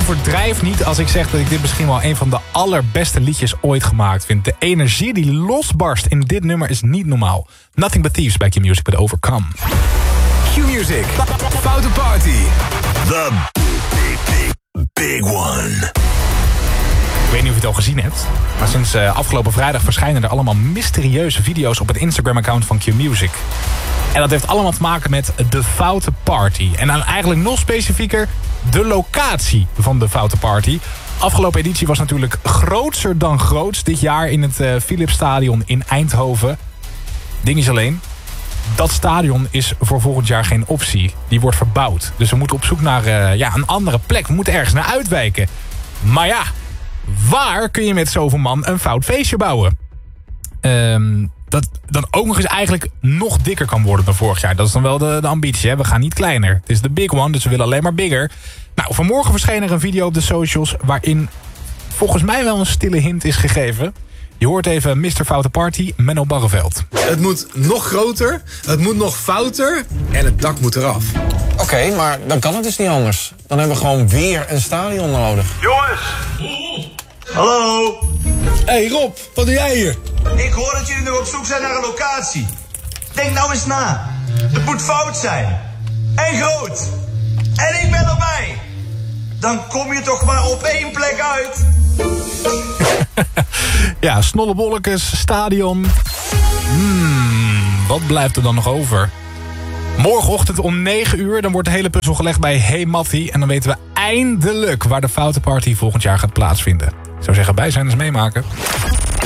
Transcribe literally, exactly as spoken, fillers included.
overdrijf niet als ik zeg dat ik dit misschien wel een van de allerbeste liedjes ooit gemaakt vind. De energie die losbarst in dit nummer is niet normaal. Nothing But Thieves bij Q-Music met Overcome. Q-Music, Foute Party. The big, big, big one. Ik weet niet of je het al gezien hebt, maar sinds uh, afgelopen vrijdag verschijnen er allemaal mysterieuze video's op het Instagram-account van Q-Music. En dat heeft allemaal te maken met de Foute Party. En dan eigenlijk nog specifieker de locatie van de Foute Party. Afgelopen editie was natuurlijk grootser dan groots. Dit jaar in het uh, Philipsstadion in Eindhoven. Ding is alleen, dat stadion is voor volgend jaar geen optie. Die wordt verbouwd. Dus we moeten op zoek naar uh, ja, een andere plek. We moeten ergens naar uitwijken. Maar ja, waar kun je met zoveel man een fout feestje bouwen? Um, dat dan ook nog eens eigenlijk nog dikker kan worden dan vorig jaar. Dat is dan wel de, de ambitie. Hè? We gaan niet kleiner. Het is de big one, dus we willen alleen maar bigger. Nou, vanmorgen verscheen er een video op de socials waarin volgens mij wel een stille hint is gegeven. Je hoort even mister Foute Party, Menno Barreveld. Het moet nog groter, het moet nog fouter en het dak moet eraf. Oké, okay, maar dan kan het dus niet anders. Dan hebben we gewoon weer een stadion nodig. Jongens! Hallo! Hey Rob, wat doe jij hier? Ik hoor dat jullie nog op zoek zijn naar een locatie. Denk nou eens na. Het moet fout zijn. En groot. En ik ben erbij. Dan kom je toch maar op één plek uit. Ja, snollebollekes, stadion. Hmm, wat blijft er dan nog over? Morgenochtend om negen uur, dan wordt de hele puzzel gelegd bij Hey Mattie. En dan weten we eindelijk waar de Foute Party volgend jaar gaat plaatsvinden. Ik zou zeggen, bij zijn eens meemaken.